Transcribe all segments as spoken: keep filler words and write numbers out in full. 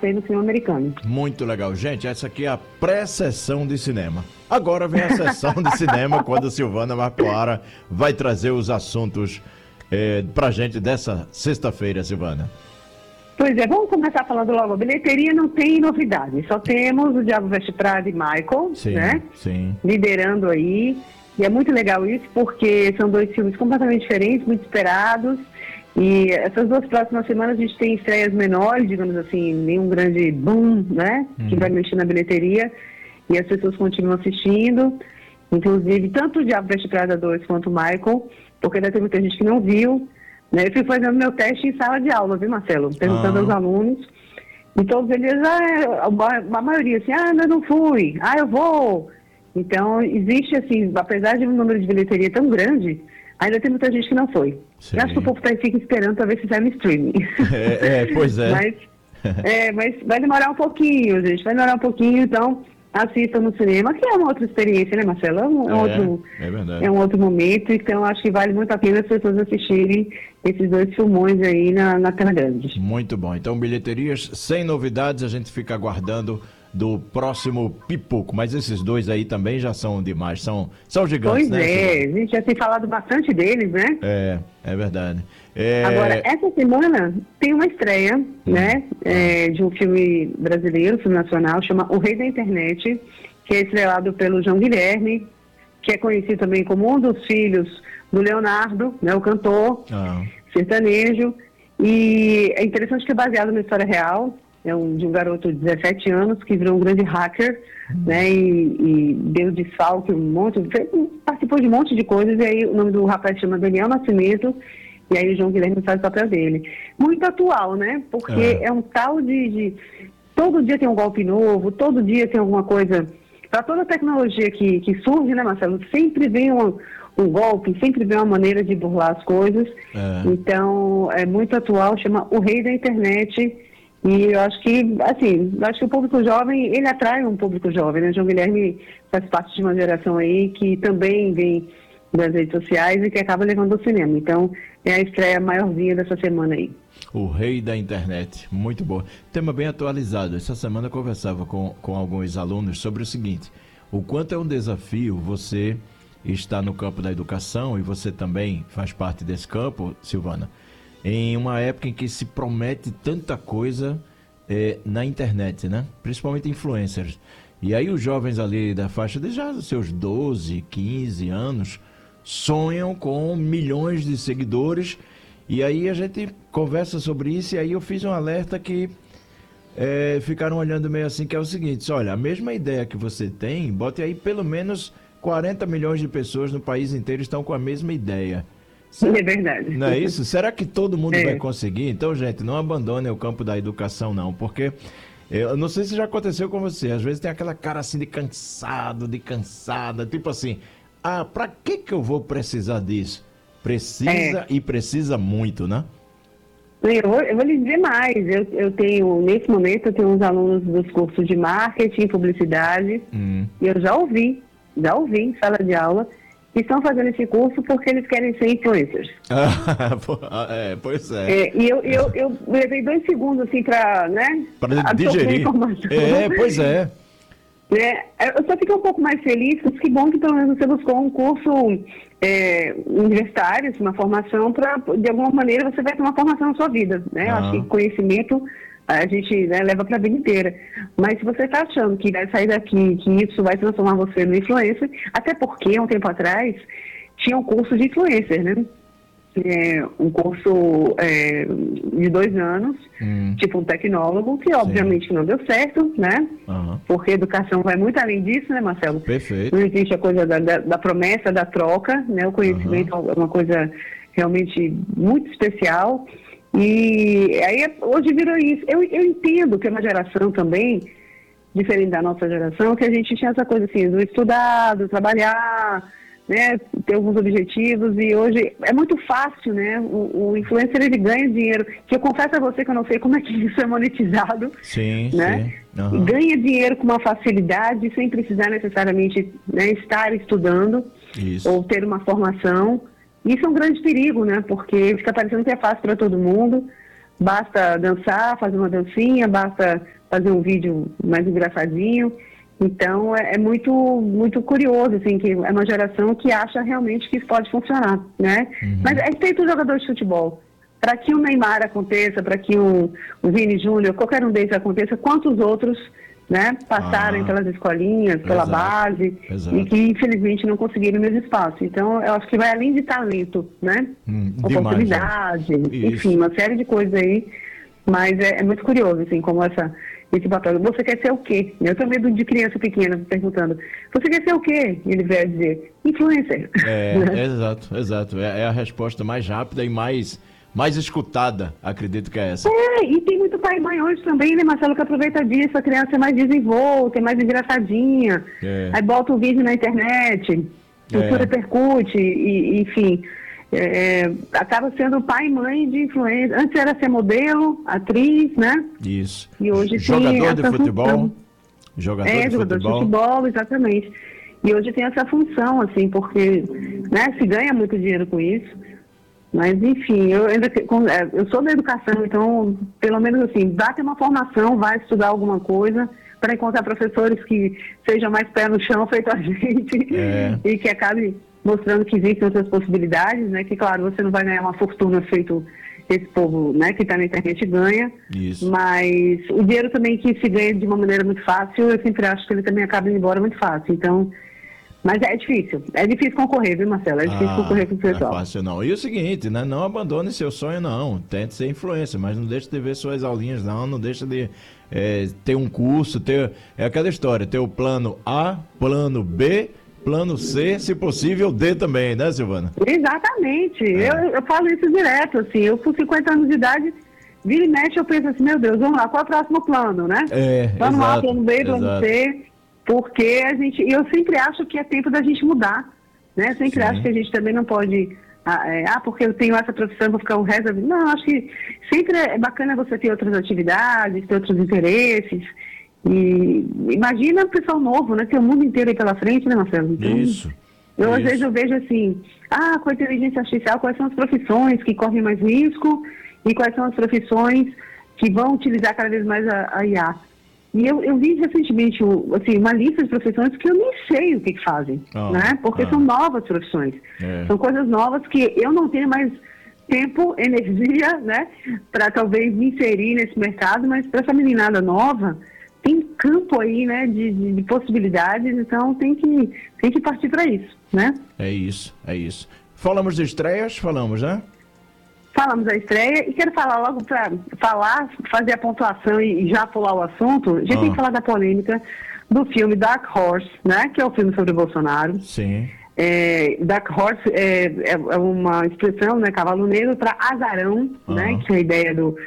aí no cinema americano. Muito legal. Gente, essa aqui é a pré-sessão de cinema. Agora vem a sessão de cinema, quando a Silvana Marcoara vai trazer os assuntos eh, pra gente dessa sexta-feira, Silvana. Pois é, vamos começar falando logo. A bilheteria não tem novidade, só temos o Diabo Veste Prada e Michael, Sim, né? sim. Liderando aí. E é muito legal isso, porque são dois filmes completamente diferentes, muito esperados. E essas duas próximas semanas a gente tem estreias menores, digamos assim, nenhum grande boom, né? Hum. Que vai mexer na bilheteria. E as pessoas continuam assistindo. Inclusive, tanto o Diabo Veste Prada dois quanto o Michael, porque ainda tem muita gente que não viu. Né? Eu fui fazendo meu teste em sala de aula, viu, Marcelo? Perguntando ah. aos alunos. E todos eles, ah, a maioria assim, ah, eu não fui, ah, eu vou. Então, existe assim, apesar de um número de bilheteria tão grande, ainda tem muita gente que não foi. Sim. Eu acho que o povo tá, fica esperando para ver se sai no streaming. É, é pois é. mas, é. Mas vai demorar um pouquinho, gente, vai demorar um pouquinho, então assistam no cinema, que é uma outra experiência, né, Marcelo? É um, é, outro, é, verdade. É um outro momento, então acho que vale muito a pena as pessoas assistirem esses dois filmões aí na, na tela grande. Muito bom. Então, bilheterias sem novidades, a gente fica aguardando do próximo Pipoco, mas esses dois aí também já são demais, são, são gigantes, pois né? Pois é, a gente já tem falado bastante deles, né? É, é verdade. É... Agora, essa semana tem uma estreia, hum. né, é, de um filme brasileiro, filme nacional, chama O Rei da Internet, que é estrelado pelo João Guilherme, que é conhecido também como um dos filhos do Leonardo, né, o cantor ah. sertanejo, e é interessante que é baseado na história real. É um, de um garoto de dezessete anos que virou um grande hacker, uhum. né, e, e deu desfalque, um monte, participou de um monte de coisas, e aí o nome do rapaz chama Daniel Nascimento, e aí o João Guilherme faz o papel dele. Muito atual, né, porque é, é um tal de, de... Todo dia tem um golpe novo, todo dia tem alguma coisa... Para toda a tecnologia que, que surge, né, Marcelo, sempre vem um, um golpe, sempre vem uma maneira de burlar as coisas. É. Então, é muito atual, chama O Rei da Internet. E eu acho que, assim, eu acho que o público jovem, ele atrai um público jovem, né? O João Guilherme faz parte de uma geração aí que também vem das redes sociais e que acaba levando ao cinema. Então, é a estreia maiorzinha dessa semana aí. O Rei da Internet, muito boa. Tema bem atualizado. Essa semana eu conversava com, com alguns alunos sobre o seguinte: o quanto é um desafio você estar no campo da educação, e você também faz parte desse campo, Silvana, em uma época em que se promete tanta coisa é, na internet, né? Principalmente influencers. E aí os jovens ali da faixa de já seus doze, quinze anos sonham com milhões de seguidores, e aí a gente conversa sobre isso, e aí eu fiz um alerta que é, ficaram olhando meio assim, que é o seguinte: olha, a mesma ideia que você tem, bote aí pelo menos quarenta milhões de pessoas no país inteiro estão com a mesma ideia. É verdade. Não é isso? Será que todo mundo é. vai conseguir? Então, gente, não abandone o campo da educação, não, porque eu não sei se já aconteceu com você, às vezes tem aquela cara assim de cansado, de cansada, tipo assim, ah, pra que que eu vou precisar disso? Precisa é. e precisa muito, né? Eu vou, eu vou lhe dizer mais, eu, eu tenho, nesse momento, eu tenho uns alunos dos cursos de marketing e publicidade, hum. e eu já ouvi, já ouvi em sala de aula, que estão fazendo esse curso porque eles querem ser influencers. Ah, é, pois é. é e eu, eu, eu levei dois segundos, assim, para, né? Para digerir. É, pois é. é. Eu só fiquei um pouco mais feliz, porque que bom que pelo menos você buscou um curso é, universitário, uma formação, para, de alguma maneira, você vai ter uma formação na sua vida, né? Ah. Eu acho que conhecimento a gente, né, leva para a vida inteira. Mas se você está achando que vai sair daqui, que isso vai transformar você no influencer, até porque, há um tempo atrás, tinha um curso de influencer, né? É, um curso é, de dois anos, hum. tipo um tecnólogo, que obviamente Sim. não deu certo, né? Uhum. Porque a educação vai muito além disso, né, Marcelo? Perfeito. Não existe a coisa da, da, da promessa, da troca, né? O conhecimento uhum. é uma coisa realmente muito especial. E aí hoje virou isso. Eu, eu entendo que é uma geração também, diferente da nossa geração, que a gente tinha essa coisa assim, do estudar, do trabalhar, né, ter alguns objetivos, e hoje é muito fácil, né? O, o influencer, ele ganha dinheiro, que eu confesso a você que eu não sei como é que isso é monetizado. Sim, né? sim. Uhum. Ganha dinheiro com uma facilidade, sem precisar necessariamente, né, estar estudando isso. Ou ter uma formação. Isso é um grande perigo, né? Porque fica parecendo que é fácil para todo mundo. Basta dançar, fazer uma dancinha, basta fazer um vídeo mais engraçadinho. Então, é, é muito, muito curioso, assim, que é uma geração que acha realmente que isso pode funcionar, né? Uhum. Mas é feito jogador de futebol. Para que o Neymar aconteça, para que o, o Vini Júnior, qualquer um deles aconteça, quantos outros, né, passaram ah, pelas escolinhas, pela exato, base, exato. E que, infelizmente, não conseguiram o mesmo espaço. Então, eu acho que vai além de talento, né? Hum, oportunidade, demais, é. Enfim, uma série de coisas aí. Mas é, é muito curioso, assim, como essa... esse papel. Você quer ser o quê? Eu tenho medo de criança pequena perguntando, você quer ser o quê? Ele vai dizer, influencer. É, é exato, exato. É, é a resposta mais rápida e mais, mais escutada, acredito que é essa. É, e tem muito pai e mãe hoje também, né, Marcelo, que aproveita disso, a criança é mais desenvolta, é mais engraçadinha, é. Aí bota um vídeo na internet, isso é. repercute, e, enfim... É, acaba sendo pai e mãe de influência. Antes era ser modelo, atriz, né? Isso. E hoje jogador de futebol. Função. Jogador é, de jogador futebol. de futebol, exatamente. E hoje tem essa função, assim, porque, né, se ganha muito dinheiro com isso. Mas, enfim, eu ainda eu sou da educação, então, pelo menos assim, vai ter uma formação, vai estudar alguma coisa para encontrar professores que sejam mais pé no chão, feito a gente, é. E que acabe mostrando que existem outras possibilidades, né? Que, claro, você não vai ganhar uma fortuna feito esse povo, né, que está na internet ganha. Isso. Mas o dinheiro também que se ganha de uma maneira muito fácil, eu sempre acho que ele também acaba indo embora muito fácil. Então, mas é difícil. É difícil concorrer, viu, Marcelo? É difícil ah, concorrer com o pessoal. Não é fácil, não. E o seguinte, né? Não abandone seu sonho, não. Tente ser influencer, mas não deixe de ver suas aulinhas, não. Não deixe de é, ter um curso, ter... É aquela história, ter o plano A, plano B... Plano C, se possível, D também, né, Silvana? Exatamente. É. Eu, eu falo isso direto, assim. Eu, com cinquenta anos de idade, vira e mexe, eu penso assim, meu Deus, vamos lá, qual é o próximo plano, né? É, plano exato, A, plano B, plano exato. C, porque a gente... Eu sempre acho que é tempo da gente mudar, né? Eu sempre Sim. acho que a gente também não pode... Ah, é, ah, porque eu tenho essa profissão, vou ficar o resto da vida. Não, acho que sempre é bacana você ter outras atividades, ter outros interesses... E imagina o pessoal novo, né? Tem o mundo inteiro aí pela frente, né, Marcelo? Então, isso. Eu, isso. às vezes, eu vejo assim, ah, com a inteligência artificial, quais são as profissões que correm mais risco e quais são as profissões que vão utilizar cada vez mais a, a I A. E eu, eu vi recentemente assim, uma lista de profissões que eu nem sei o que, que fazem, oh, né? Porque ah. são novas profissões. É. São coisas novas que eu não tenho mais tempo, energia, né? Para talvez me inserir nesse mercado, mas para essa meninada nova... Tem campo aí, né, de, de, de possibilidades, então tem que, tem que partir para isso, né? É isso, é isso. Falamos de estreias, falamos, né? Falamos da estreia e quero falar logo para falar, fazer a pontuação e, e já pular o assunto. A gente ah. tem que falar da polêmica do filme Dark Horse, né, que é o filme sobre o Bolsonaro. Sim. É, Dark Horse é, é, é uma expressão, né, cavalo negro, para azarão, ah. né, que é a ideia do...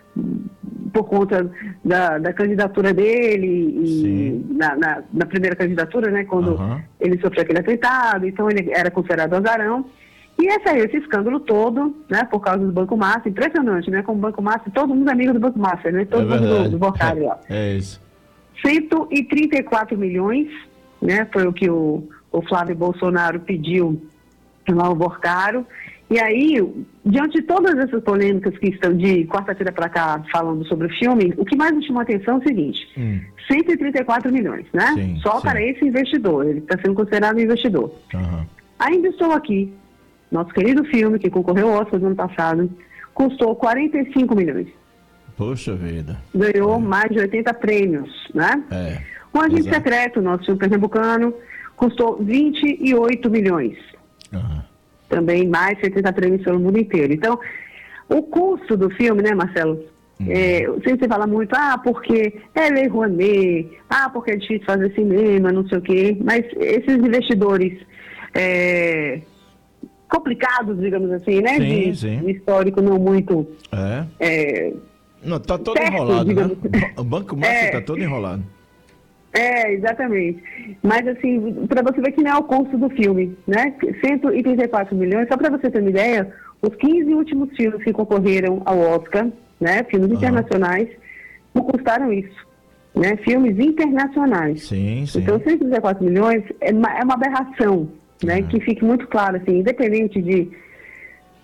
por conta da, da candidatura dele e na, na, na primeira candidatura, né, quando uhum. ele sofreu aquele atentado, então ele era considerado azarão. E esse aí, esse escândalo todo, né, por causa do Banco Master, impressionante, né, como o Banco Master, todo mundo é amigo do Banco Master, né, todo é mundo do, do Vocário, ó. É isso. cento e trinta e quatro milhões, né, foi o que o, o Flávio Bolsonaro pediu lá ao Vocário. E aí, diante de todas essas polêmicas que estão de quarta-feira para cá falando sobre o filme, o que mais me chamou a atenção é o seguinte, hum. cento e trinta e quatro milhões, né? Sim, Só sim. para esse investidor, ele está sendo considerado investidor. Uhum. Ainda estou aqui, nosso querido filme, que concorreu ao Oscar no ano passado, custou quarenta e cinco milhões. Poxa vida. Ganhou é. mais de oitenta prêmios, né? É. O Agente Exato. Secreto, nosso filme pernambucano, custou vinte e oito milhões. Uhum. Também mais setenta prêmios pelo mundo inteiro. Então, o custo do filme, né, Marcelo? Uhum. É, você fala muito, ah, porque é Lei Rouanet, ah, porque é difícil fazer cinema, não sei o quê, mas esses investidores é, complicados, digamos assim, né? Sim, de, sim. de histórico não muito... É. É, não, tá todo certo, enrolado, digamos. né? O Banco Master é, tá todo enrolado. É, exatamente. Mas, assim, para você ver que não é o custo do filme, né? cento e trinta e quatro milhões, só para você ter uma ideia, os quinze últimos filmes que concorreram ao Oscar, né? Filmes uhum. internacionais, não custaram isso, né? Filmes internacionais. Sim, sim. Então, cento e trinta e quatro milhões é uma, é uma aberração, né? Uhum. Que fique muito claro, assim, independente de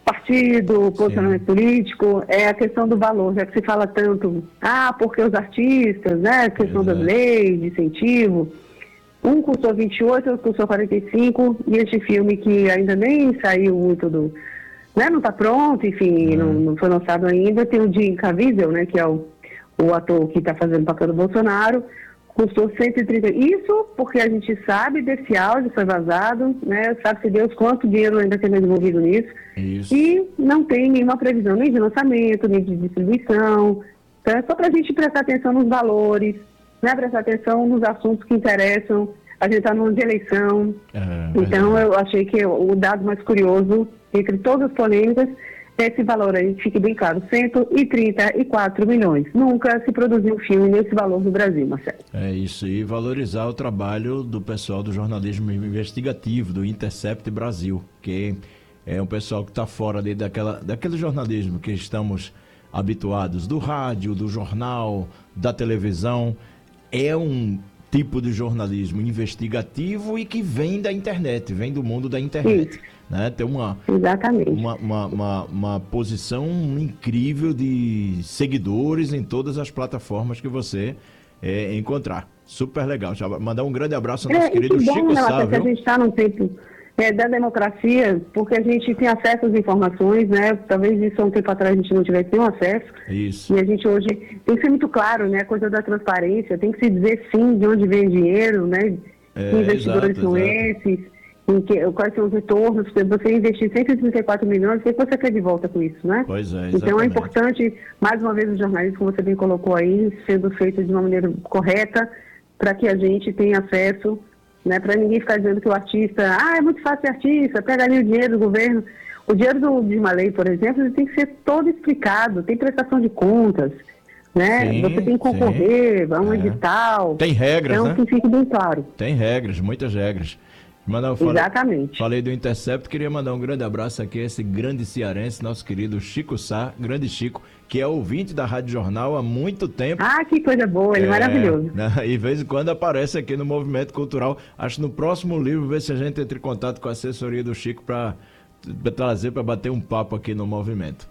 partido, posicionamento Sim. político, é a questão do valor, já que se fala tanto, ah, porque os artistas, né, a questão Exato. das leis de incentivo, um custou vinte e oito, outro custou quarenta e cinco, e este filme que ainda nem saiu muito do, né, não está pronto, enfim, uhum. não, não foi lançado ainda, tem o Jim Caviezel, né, que é o, o ator que está fazendo o papel do Bolsonaro, custou cento e trinta. Isso porque a gente sabe desse áudio, foi vazado, né? Sabe-se Deus quanto dinheiro ainda tem envolvido nisso. Isso. E não tem nenhuma previsão nem de lançamento, nem de distribuição. Então é só para a gente prestar atenção nos valores, né? Prestar atenção nos assuntos que interessam. A gente está numa de eleição. É, então é. eu achei que o dado mais curioso, entre todas as polêmicas, esse valor aí, fique bem claro, cento e trinta e quatro milhões. Nunca se produziu um filme nesse valor no Brasil, Marcelo. É isso, e valorizar o trabalho do pessoal do jornalismo investigativo, do Intercept Brasil, que é um pessoal que está fora ali daquela, daquele jornalismo que estamos habituados, do rádio, do jornal, da televisão. É um tipo de jornalismo investigativo e que vem da internet, vem do mundo da internet. Isso. Né? Tem uma, Exatamente. Uma, uma, uma, uma posição incrível de seguidores em todas as plataformas que você é, encontrar. Super legal. Já mandar um grande abraço ao nosso é, querido Chico bom, Sá. A gente está num tempo é, da democracia, porque a gente tem acesso às informações, né? Talvez isso há um tempo atrás a gente não tivesse nenhum acesso. Isso. E a gente hoje tem que ser muito claro, né? A coisa da transparência, tem que se dizer sim de onde vem o dinheiro, né? É, que investidores exato, são exato. esses. Em que, quais são os retornos, você investir cento e trinta e quatro milhões, o que você quer de volta com isso, né? Pois é, exatamente. Então é importante, mais uma vez, o jornalismo, como você bem colocou aí, sendo feito de uma maneira correta, para que a gente tenha acesso, né? Para ninguém ficar dizendo que o artista, ah, é muito fácil ser artista, pega ali o dinheiro do governo. O dinheiro do, de uma lei, por exemplo, ele tem que ser todo explicado, tem prestação de contas, né? Sim, você tem que concorrer, sim, a um é. edital. Tem regras, então, né? que fique bem claro. Tem regras, muitas regras. Mandar, falei, Exatamente. Falei do Intercept, queria mandar um grande abraço aqui a esse grande cearense, nosso querido Chico Sá, grande Chico, que é ouvinte da Rádio Jornal há muito tempo. Ah, que coisa boa, ele é, é maravilhoso. Né, e de vez em quando aparece aqui no Movimento Cultural. Acho que no próximo livro, ver se a gente entra em contato com a assessoria do Chico para trazer, para bater um papo aqui no Movimento.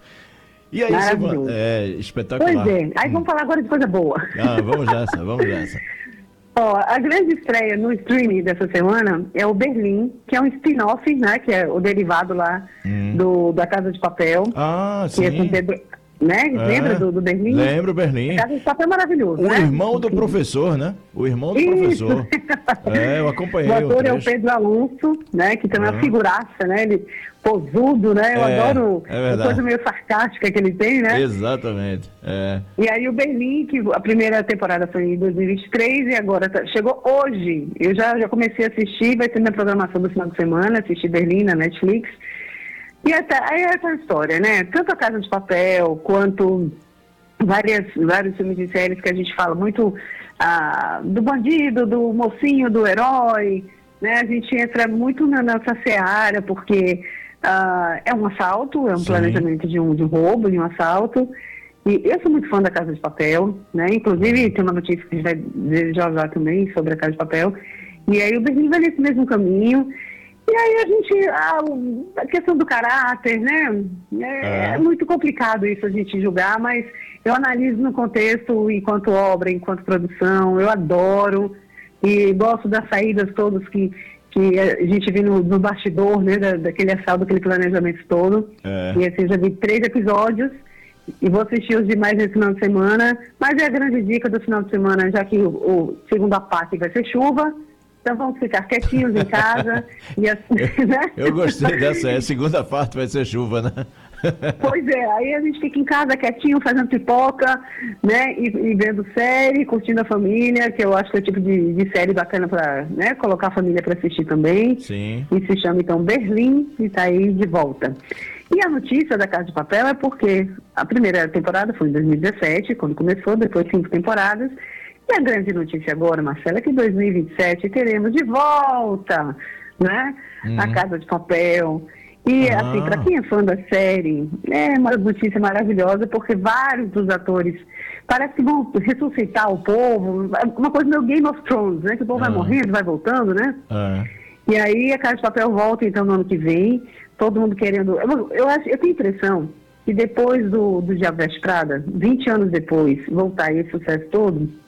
E aí, Silvana, é espetacular. Pois é, aí hum. vamos falar agora de coisa boa. Ah, vamos nessa, vamos nessa. Ó, a grande estreia no streaming dessa semana é o Berlim, que é um spin-off, né? Que é o derivado lá hum. do, da Casa de Papel. Ah, que sim. É com Pedro, né? É, Lembra do, do Berlim? Lembro, Berlim. A Casa de Papel é maravilhoso, O né? irmão do professor, né? O irmão do Isso. professor. É, eu acompanhei. O ator é o Pedro Alonso, né? Que também é uma figuraça, né? Ele posudo, né? Eu é, adoro é a coisa meio sarcástica que ele tem, né? Exatamente. É. E aí o Berlim, que a primeira temporada foi em dois mil e vinte e três e agora tá, chegou hoje. Eu já, já comecei a assistir, vai ter minha programação do final de semana, assistir Berlim na Netflix. E até, aí é essa história, né? Tanto a Casa de Papel quanto várias, vários filmes e séries que a gente fala muito ah, do bandido, do mocinho, do herói, né? A gente entra muito na nossa seara, porque ah, é um assalto, é um Sim. planejamento de um, de um roubo, de um assalto. E eu sou muito fã da Casa de Papel, né? Inclusive tem uma notícia que a gente vai dizer já já também sobre a Casa de Papel. E aí o Berlim vai nesse mesmo caminho. E aí a gente, a, a questão do caráter, né? É, é muito complicado isso a gente julgar, mas eu analiso no contexto enquanto obra, enquanto produção, eu adoro e gosto das saídas todas que, que a gente vê no, no bastidor, né? Da, daquele assalto, daquele planejamento todo. É. E assim, já vi três episódios e vou assistir os demais nesse final de semana, mas é a grande dica do final de semana, já que o, o segunda parte vai ser chuva. Então vamos ficar quietinhos em casa. e assim, né? Eu gostei dessa, a segunda parte vai ser chuva, né? Pois é, aí a gente fica em casa quietinho, fazendo pipoca, né? E, e vendo série, curtindo a família, que eu acho que é o tipo de, de série bacana para, né, colocar a família para assistir também. Sim. E se chama então Berlim e está aí de volta. E a notícia da Casa de Papel é porque a primeira temporada foi em dois mil e dezessete, quando começou, depois cinco temporadas. E a grande notícia agora, Marcela, é que em dois mil e vinte e sete teremos de volta, né, uhum. a Casa de Papel. E, ah. assim, para quem é fã da série, é uma notícia maravilhosa, porque vários dos atores parece que vão ressuscitar o povo, uma coisa meio Game of Thrones, né, que o povo ah. vai morrendo, vai voltando, né? Ah. E aí a Casa de Papel volta, então, no ano que vem, todo mundo querendo... Eu, eu, acho, eu tenho a impressão que depois do, do Diabo Veste Prada, vinte anos depois, voltar esse sucesso todo,